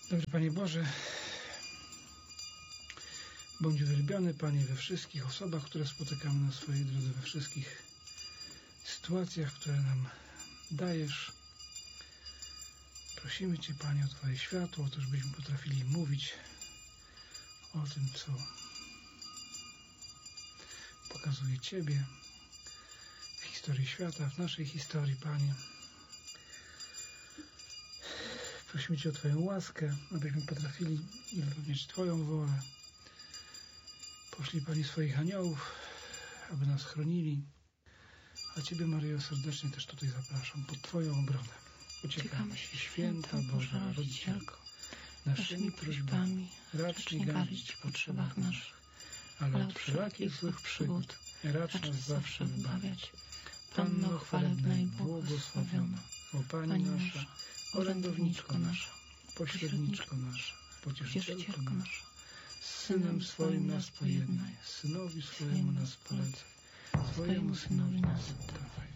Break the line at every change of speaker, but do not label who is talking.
Dobry Panie Boże, bądź uwielbiony Panie we wszystkich osobach, które spotykamy na swojej drodze, we wszystkich sytuacjach, które nam dajesz. Prosimy Cię, Panie, o Twoje światło, o to, żebyśmy potrafili mówić o tym, co pokazuje Ciebie w historii świata, w naszej historii, Panie. Prosimy Cię o Twoją łaskę, abyśmy potrafili wypełniać Twoją wolę. Poszlij, Panie, swoich aniołów, aby nas chronili. A Ciebie, Maryjo, serdecznie też tutaj zapraszam pod Twoją obronę. Uciekamy się, święta Boża Rodzicielko, naszymi prośbami racz nie gardzić w potrzebach naszych, ale od wszelakich złych przygód racz nas zawsze wybawiać. Panno chwalebna i błogosławiona, o Pani nasza, orędowniczko nasza, pośredniczko nasza, pocieszycielko nasza, z Synem swoim nas pojednaj, Synowi swojemu nas polecaj, swojemu Synowi nas oddawaj.